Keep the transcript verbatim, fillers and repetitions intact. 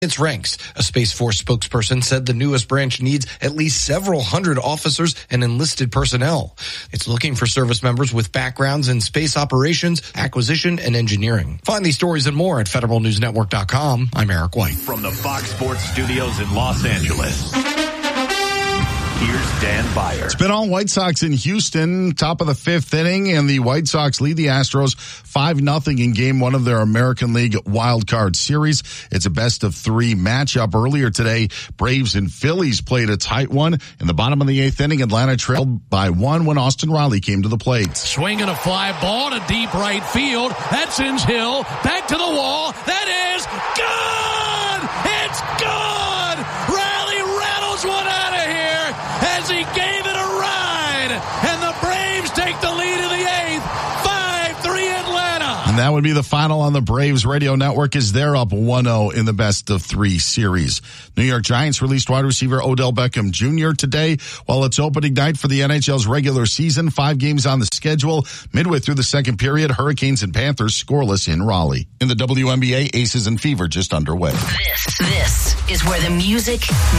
its ranks. A Space Force spokesperson said the newest branch needs at least several hundred officers and enlisted personnel. It's looking for service members with backgrounds in space operations, acquisition, and engineering. Find these stories and more at federal news network dot com. I'm Eric White. From the Fox Sports Studios in Los Angeles, here's Dan Byer. It's been all White Sox in Houston, top of the fifth inning, and the White Sox lead the Astros five nothing in game one of their American League Wild Card Series. It's a best of three matchup. Earlier today, Braves and Phillies played a tight one. In the bottom of the eighth inning, Atlanta trailed by one when Austin Riley came to the plate. Swinging a fly ball to deep right field. That sends Hill back to the wall. That is gone! It's gone! Riley rattles one out of here as he gave it a ride, and the Braves take the lead in the eighth, five three Atlanta. And that would be the final on the Braves radio network as they're up one oh in the best of three series. New York Giants released wide receiver Odell Beckham Junior today, while it's opening night for the N H L's regular season. Five games on the schedule. Midway through the second period, Hurricanes and Panthers scoreless in Raleigh. In the W N B A, Aces and Fever just underway. This, this is where the music